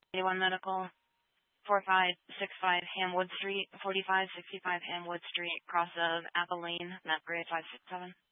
81 Medical, 4565 Hamwood Street, 4565 Hamwood Street, cross of Apple Lane, map grade 567.